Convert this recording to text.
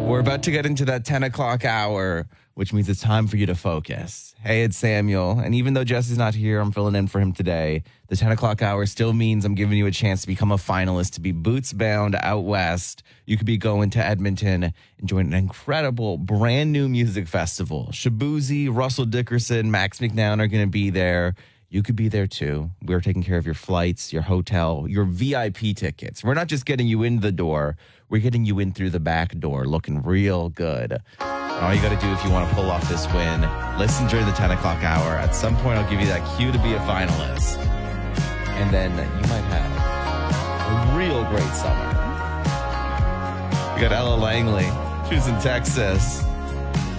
We're about to get into that 10 o'clock hour, which means it's time for you to focus. Hey, it's Samuel. And even though Jesse's not here, I'm filling in for him today. The 10 o'clock hour still means I'm giving you a chance to become a finalist, to be boots bound out west. You could be going to Edmonton and join an incredible brand new music festival. Shabuzi, Russell Dickerson, Max McNown are going to be there. You could be there too. We're taking care of your flights, your hotel, your VIP tickets. We're not just getting you in the door. We're getting you in through the back door looking real good. And all you got to do if you want to pull off this win, listen during the 10 o'clock hour. At some point, I'll give you that cue to be a finalist. And then you might have a real great summer. We got Ella Langley. She was in Texas.